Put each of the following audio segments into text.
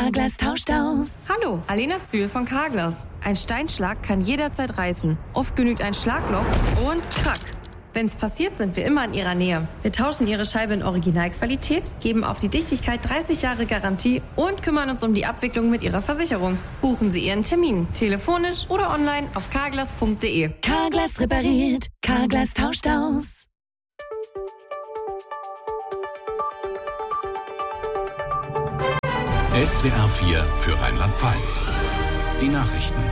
Carglass tauscht aus. Hallo, Alena Zühl von Carglass. Ein Steinschlag kann jederzeit reißen. Oft genügt ein Schlagloch und krack. Wenn's passiert, sind wir immer in Ihrer Nähe. Wir tauschen Ihre Scheibe in Originalqualität, geben auf die Dichtigkeit 30 Jahre Garantie und kümmern uns um die Abwicklung mit Ihrer Versicherung. Buchen Sie Ihren Termin, telefonisch oder online auf carglass.de. Carglass repariert, Carglass tauscht aus. SWR 4 für Rheinland-Pfalz. Die Nachrichten.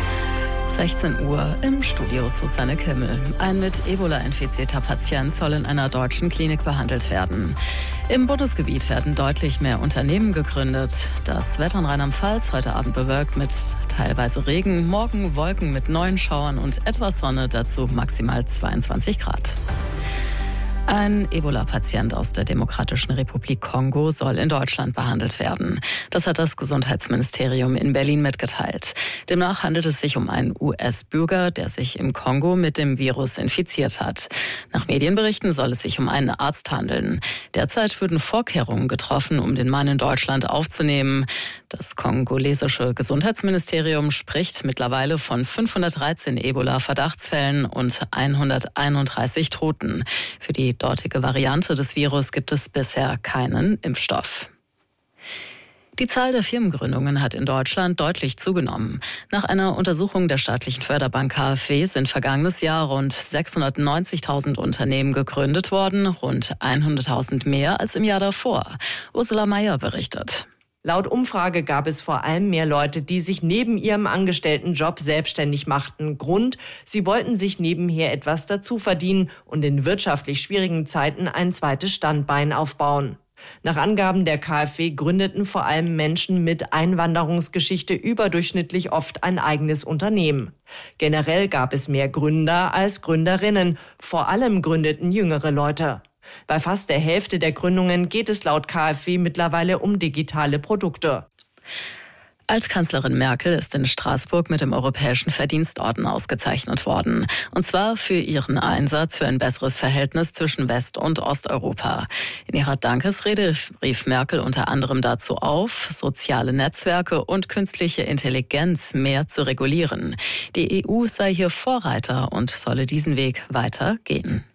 16 Uhr im Studio Susanne Kimmel. Ein mit Ebola infizierter Patient soll in einer deutschen Klinik behandelt werden. Im Bundesgebiet werden deutlich mehr Unternehmen gegründet. Das Wetter in Rheinland-Pfalz heute Abend bewölkt mit teilweise Regen, morgen Wolken mit neuen Schauern und etwas Sonne, dazu maximal 22 Grad. Ein Ebola-Patient aus der Demokratischen Republik Kongo soll in Deutschland behandelt werden. Das hat das Gesundheitsministerium in Berlin mitgeteilt. Demnach handelt es sich um einen US-Bürger, der sich im Kongo mit dem Virus infiziert hat. Nach Medienberichten soll es sich um einen Arzt handeln. Derzeit würden Vorkehrungen getroffen, um den Mann in Deutschland aufzunehmen. Das kongolesische Gesundheitsministerium spricht mittlerweile von 513 Ebola-Verdachtsfällen und 131 Toten. Für die dortige Variante des Virus gibt es bisher keinen Impfstoff. Die Zahl der Firmengründungen hat in Deutschland deutlich zugenommen. Nach einer Untersuchung der staatlichen Förderbank KfW sind vergangenes Jahr rund 690.000 Unternehmen gegründet worden, rund 100.000 mehr als im Jahr davor. Ursula Mayer berichtet. Laut Umfrage gab es vor allem mehr Leute, die sich neben ihrem Angestelltenjob selbstständig machten. Grund: Sie wollten sich nebenher etwas dazu verdienen und in wirtschaftlich schwierigen Zeiten ein zweites Standbein aufbauen. Nach Angaben der KfW gründeten vor allem Menschen mit Einwanderungsgeschichte überdurchschnittlich oft ein eigenes Unternehmen. Generell gab es mehr Gründer als Gründerinnen. Vor allem gründeten jüngere Leute. Bei fast der Hälfte der Gründungen geht es laut KfW mittlerweile um digitale Produkte. Altkanzlerin Merkel ist in Straßburg mit dem Europäischen Verdienstorden ausgezeichnet worden. Und zwar für ihren Einsatz für ein besseres Verhältnis zwischen West- und Osteuropa. In ihrer Dankesrede rief Merkel unter anderem dazu auf, soziale Netzwerke und künstliche Intelligenz mehr zu regulieren. Die EU sei hier Vorreiter und solle diesen Weg weiter gehen.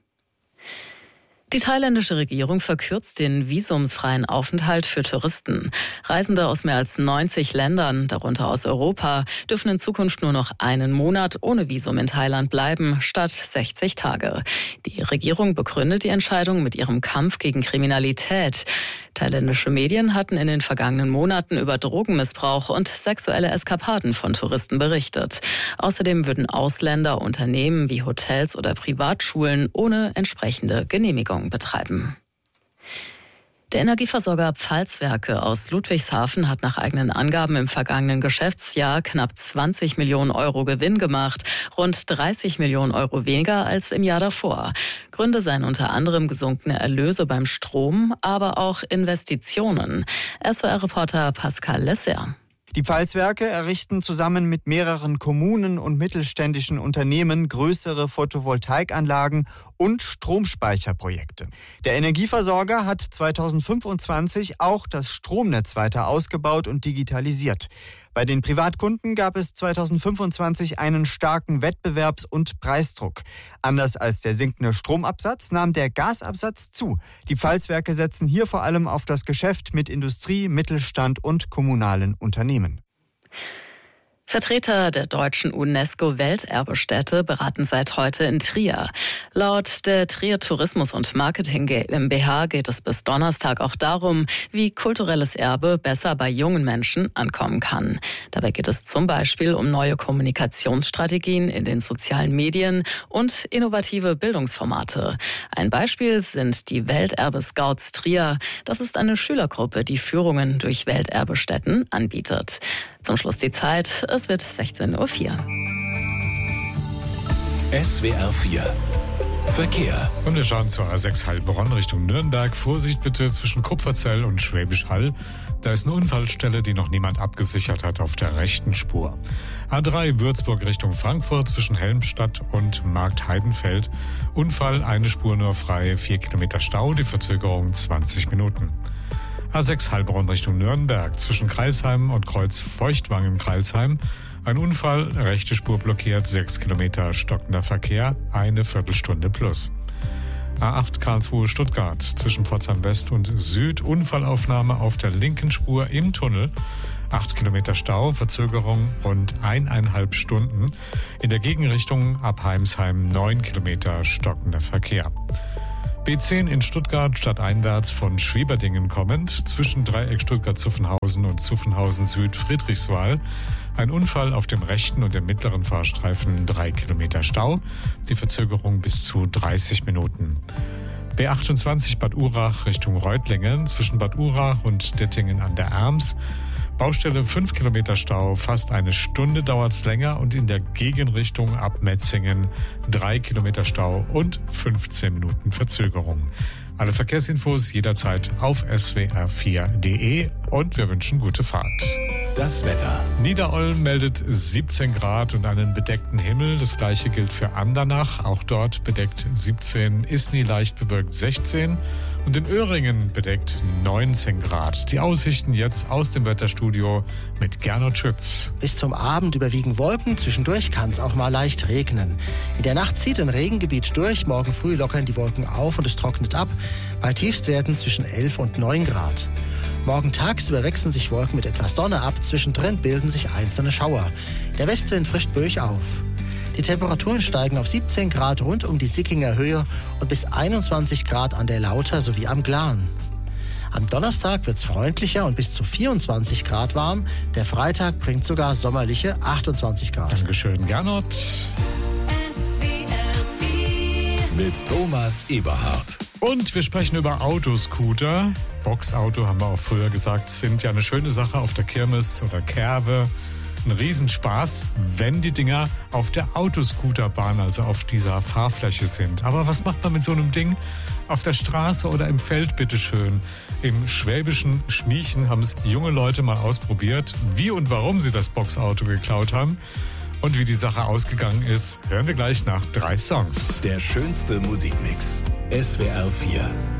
Die thailändische Regierung verkürzt den visumsfreien Aufenthalt für Touristen. Reisende aus mehr als 90 Ländern, darunter aus Europa, dürfen in Zukunft nur noch einen Monat ohne Visum in Thailand bleiben, statt 60 Tage. Die Regierung begründet die Entscheidung mit ihrem Kampf gegen Kriminalität. Thailändische Medien hatten in den vergangenen Monaten über Drogenmissbrauch und sexuelle Eskapaden von Touristen berichtet. Außerdem würden Ausländer Unternehmen wie Hotels oder Privatschulen ohne entsprechende Genehmigung betreiben. Der Energieversorger Pfalzwerke aus Ludwigshafen hat nach eigenen Angaben im vergangenen Geschäftsjahr knapp 20 Millionen Euro Gewinn gemacht, rund 30 Millionen Euro weniger als im Jahr davor. Gründe seien unter anderem gesunkene Erlöse beim Strom, aber auch Investitionen. SWR-Reporter Pascal Lesser. Die Pfalzwerke errichten zusammen mit mehreren Kommunen und mittelständischen Unternehmen größere Photovoltaikanlagen und Stromspeicherprojekte. Der Energieversorger hat 2025 auch das Stromnetz weiter ausgebaut und digitalisiert. Bei den Privatkunden gab es 2025 einen starken Wettbewerbs- und Preisdruck. Anders als der sinkende Stromabsatz nahm der Gasabsatz zu. Die Pfalzwerke setzen hier vor allem auf das Geschäft mit Industrie, Mittelstand und kommunalen Unternehmen. Vertreter der deutschen UNESCO-Welterbestätte beraten seit heute in Trier. Laut der Trier Tourismus- und Marketing GmbH geht es bis Donnerstag auch darum, wie kulturelles Erbe besser bei jungen Menschen ankommen kann. Dabei geht es zum Beispiel um neue Kommunikationsstrategien in den sozialen Medien und innovative Bildungsformate. Ein Beispiel sind die Welterbe-Scouts Trier. Das ist eine Schülergruppe, die Führungen durch Welterbestätten anbietet. Zum Schluss die Zeit. Es wird 16:04 Uhr. SWR 4 Verkehr. Und wir schauen zur A6 Heilbronn Richtung Nürnberg. Vorsicht bitte zwischen Kupferzell und Schwäbisch Hall. Da ist eine Unfallstelle, die noch niemand abgesichert hat, auf der rechten Spur. A3 Würzburg Richtung Frankfurt zwischen Helmstadt und Markt-Heidenfeld. Unfall, eine Spur nur frei, 4 Kilometer Stau, die Verzögerung 20 Minuten. A6 Heilbronn Richtung Nürnberg zwischen Crailsheim und Kreuz Feuchtwangen-Crailsheim. Ein Unfall, rechte Spur blockiert, 6 Kilometer stockender Verkehr, eine Viertelstunde plus. A8 Karlsruhe Stuttgart zwischen Pforzheim West und Süd, Unfallaufnahme auf der linken Spur im Tunnel. 8 Kilometer Stau, Verzögerung rund 1,5 Stunden. In der Gegenrichtung ab Heimsheim 9 Kilometer stockender Verkehr. B10 in Stuttgart stadteinwärts von Schwieberdingen kommend zwischen Dreieck Stuttgart-Zuffenhausen und Zuffenhausen-Süd-Friedrichswal. Ein Unfall auf dem rechten und dem mittleren Fahrstreifen, 3 Kilometer Stau. Die Verzögerung bis zu 30 Minuten. B28 Bad Urach Richtung Reutlingen zwischen Bad Urach und Dettingen an der Erms. Baustelle 5 Kilometer Stau, fast eine Stunde dauert's länger und in der Gegenrichtung ab Metzingen 3 Kilometer Stau und 15 Minuten Verzögerung. Alle Verkehrsinfos jederzeit auf swr4.de und wir wünschen gute Fahrt. Das Wetter. Niederolm meldet 17 Grad und einen bedeckten Himmel. Das gleiche gilt für Andernach. Auch dort bedeckt 17, Isny leicht bewölkt 16 und in Öhringen bedeckt 19 Grad. Die Aussichten jetzt aus dem Wetterstudio mit Gernot Schütz. Bis zum Abend überwiegen Wolken, zwischendurch kann es auch mal leicht regnen. In der Nacht zieht ein Regengebiet durch, morgen früh lockern die Wolken auf und es trocknet ab, bei Tiefstwerten zwischen 11 und 9 Grad. Morgen tagsüber wechseln sich Wolken mit etwas Sonne ab, zwischendrin bilden sich einzelne Schauer. Der Westwind frischt böig auf. Die Temperaturen steigen auf 17 Grad rund um die Sickinger Höhe und bis 21 Grad an der Lauter sowie am Glan. Am Donnerstag wird's freundlicher und bis zu 24 Grad warm. Der Freitag bringt sogar sommerliche 28 Grad. Dankeschön, Gernot. Mit Thomas Eberhardt. Und wir sprechen über Autoscooter. Boxauto, haben wir auch früher gesagt, sind ja eine schöne Sache auf der Kirmes oder Kerwe. Ein Riesenspaß, wenn die Dinger auf der Autoscooterbahn, also auf dieser Fahrfläche sind. Aber was macht man mit so einem Ding auf der Straße oder im Feld, bitteschön? Im schwäbischen Schmiechen haben es junge Leute mal ausprobiert. Wie und warum sie das Boxauto geklaut haben und wie die Sache ausgegangen ist, hören wir gleich nach 3 Songs. Der schönste Musikmix. SWR 4.